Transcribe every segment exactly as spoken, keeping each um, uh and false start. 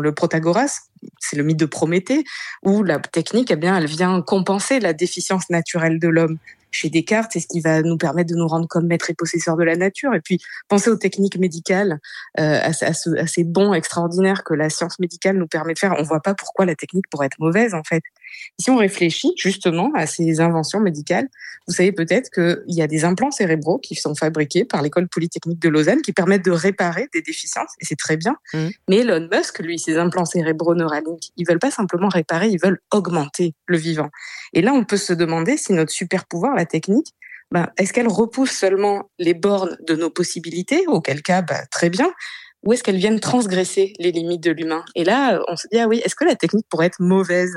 le Protagoras, c'est le mythe de Prométhée, où la technique, eh bien, elle vient compenser la déficience naturelle de l'homme. Chez Descartes, c'est ce qui va nous permettre de nous rendre comme maîtres et possesseurs de la nature. Et puis, penser aux techniques médicales, euh, à, à, ce, à ces bons extraordinaires que la science médicale nous permet de faire. On ne voit pas pourquoi la technique pourrait être mauvaise, en fait. Et si on réfléchit justement à ces inventions médicales, vous savez peut-être qu'il y a des implants cérébraux qui sont fabriqués par l'École polytechnique de Lausanne qui permettent de réparer des déficiences, et c'est très bien. Mmh. Mais Elon Musk, lui, ses implants cérébraux Neuralink, ils veulent pas simplement réparer, ils veulent augmenter le vivant. Et là, on peut se demander si notre super pouvoir, la technique, ben, est-ce qu'elle repousse seulement les bornes de nos possibilités, auquel cas, ben, très bien, ou est-ce qu'elles viennent transgresser les limites de l'humain? Et là, on se dit, ah oui, est-ce que la technique pourrait être mauvaise?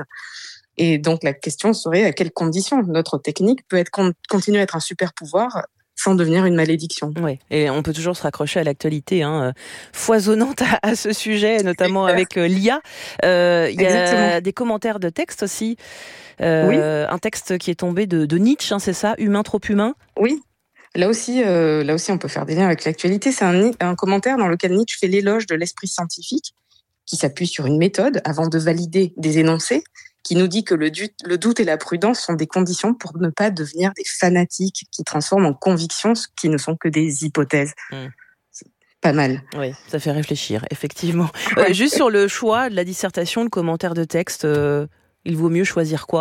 Et donc, la question serait à quelles conditions notre technique peut être, continuer à être un super pouvoir sans devenir une malédiction. Oui, et on peut toujours se raccrocher à l'actualité hein, foisonnante à, à ce sujet, notamment avec euh, l'I A. Euh, il y a Exactement. Des commentaires de texte aussi. Euh, oui. Un texte qui est tombé de, de Nietzsche, hein, c'est ça? Humain trop humain? Oui. Là aussi, euh, là aussi, on peut faire des liens avec l'actualité. C'est un, un commentaire dans lequel Nietzsche fait l'éloge de l'esprit scientifique qui s'appuie sur une méthode avant de valider des énoncés, qui nous dit que le, du- le doute et la prudence sont des conditions pour ne pas devenir des fanatiques qui transforment en convictions ce qui ne sont que des hypothèses. Mmh. C'est pas mal. Oui, ça fait réfléchir, effectivement. Euh, juste sur le choix de la dissertation, le commentaire de texte, euh, il vaut mieux choisir quoi ?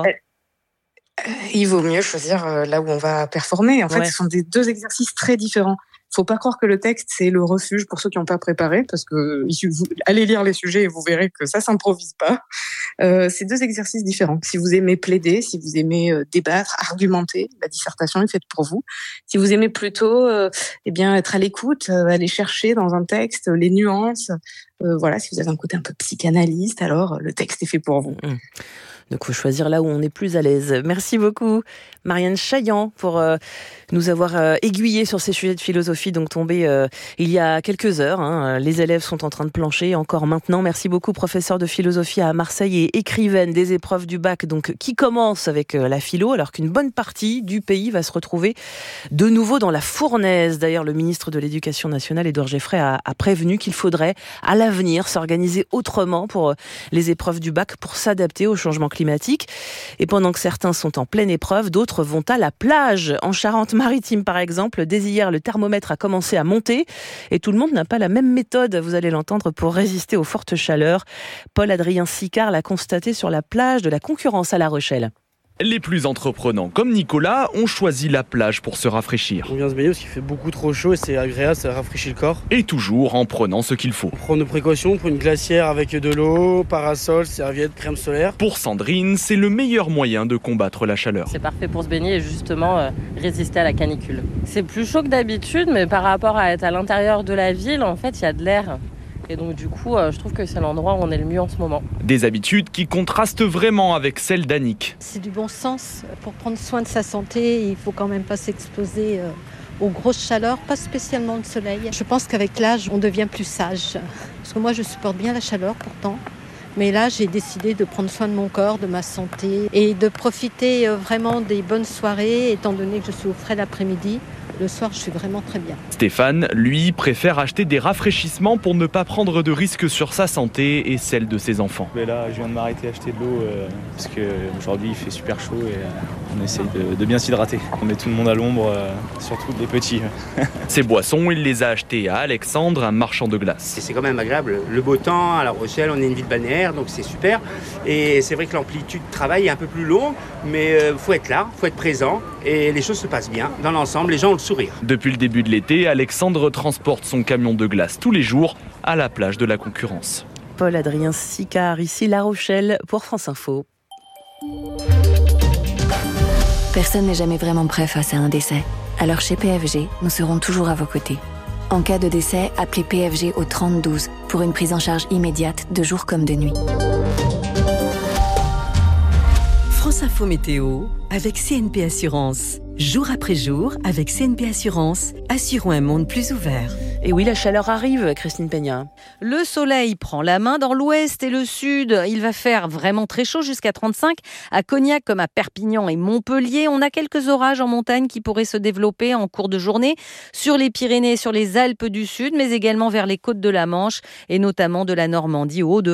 euh, Il vaut mieux choisir euh, là où on va performer. En fait, ouais. Ce sont des deux exercices très différents. Faut pas croire que le texte, c'est le refuge pour ceux qui n'ont pas préparé, parce que vous, allez lire les sujets et vous verrez que ça s'improvise pas. Euh, c'est deux exercices différents. Si vous aimez plaider, si vous aimez euh, débattre, argumenter, la dissertation est faite pour vous. Si vous aimez plutôt, euh, eh bien, être à l'écoute, euh, aller chercher dans un texte les nuances, euh, voilà, si vous avez un côté un peu psychanalyste, alors le texte est fait pour vous. Mmh. Donc, il faut choisir là où on est plus à l'aise. Merci beaucoup, Marianne Chaillan, pour euh, nous avoir euh, aiguillés sur ces sujets de philosophie, donc tombés euh, il y a quelques heures. Hein. Les élèves sont en train de plancher encore maintenant. Merci beaucoup, professeur de philosophie à Marseille et écrivaine des épreuves du bac, donc qui commence avec euh, la philo, alors qu'une bonne partie du pays va se retrouver de nouveau dans la fournaise. D'ailleurs, le ministre de l'Éducation nationale, Édouard Geoffroy, a, a prévenu qu'il faudrait, à l'avenir, s'organiser autrement pour euh, les épreuves du bac, pour s'adapter au changement climatique. Et pendant que certains sont en pleine épreuve, d'autres vont à la plage. En Charente-Maritime, par exemple, dès hier, le thermomètre a commencé à monter et tout le monde n'a pas la même méthode, vous allez l'entendre, pour résister aux fortes chaleurs. Paul-Adrien Sicard l'a constaté sur la plage de la Concurrence à La Rochelle. Les plus entreprenants, comme Nicolas, ont choisi la plage pour se rafraîchir. On vient se baigner parce qu'il fait beaucoup trop chaud et c'est agréable, ça rafraîchit le corps. Et toujours en prenant ce qu'il faut. On prend nos précautions, pour une glacière avec de l'eau, parasol, serviette, crème solaire. Pour Sandrine, c'est le meilleur moyen de combattre la chaleur. C'est parfait pour se baigner et justement euh, résister à la canicule. C'est plus chaud que d'habitude, mais par rapport à être à l'intérieur de la ville, en fait, il y a de l'air. Et donc du coup, euh, je trouve que c'est l'endroit où on est le mieux en ce moment. Des habitudes qui contrastent vraiment avec celles d'Annick. C'est du bon sens. Pour prendre soin de sa santé, il faut quand même pas s'exposer euh, aux grosses chaleurs, pas spécialement le soleil. Je pense qu'avec l'âge, on devient plus sage. Parce que moi, je supporte bien la chaleur pourtant. Mais là, j'ai décidé de prendre soin de mon corps, de ma santé et de profiter vraiment des bonnes soirées, étant donné que je suis au frais l'après-midi. Le soir, je suis vraiment très bien. Stéphane, lui, préfère acheter des rafraîchissements pour ne pas prendre de risques sur sa santé et celle de ses enfants. Mais là, je viens de m'arrêter à acheter de l'eau euh, parce qu'aujourd'hui, il fait super chaud et euh, on essaye de, de bien s'hydrater. On met tout le monde à l'ombre, euh, surtout les petits. Ces boissons, il les a achetées à Alexandre, un marchand de glace. Et c'est quand même agréable. Le beau temps, à La Rochelle, on est une ville balnéaire, donc c'est super. Et c'est vrai que l'amplitude de travail est un peu plus longue, mais il euh, faut être là, il faut être présent et les choses se passent bien. Dans l'ensemble, les gens ont le sourire. Depuis le début de l'été, Alexandre transporte son camion de glace tous les jours à la plage de la Concurrence. Paul-Adrien Sicard, ici La Rochelle, pour France Info. Personne n'est jamais vraiment prêt face à un décès. Alors chez P F G, nous serons toujours à vos côtés. En cas de décès, appelez P F G au trente douze pour une prise en charge immédiate de jour comme de nuit. France Info Météo avec C N P Assurance. Jour après jour, avec C N P Assurance, assurons un monde plus ouvert. Et oui, la chaleur arrive, Christine Peña. Le soleil prend la main dans l'ouest et le sud. Il va faire vraiment très chaud, jusqu'à trente-cinq. À Cognac, comme à Perpignan et Montpellier, on a quelques orages en montagne qui pourraient se développer en cours de journée sur les Pyrénées, sur les Alpes du Sud, mais également vers les côtes de la Manche et notamment de la Normandie au Hauts-de-France.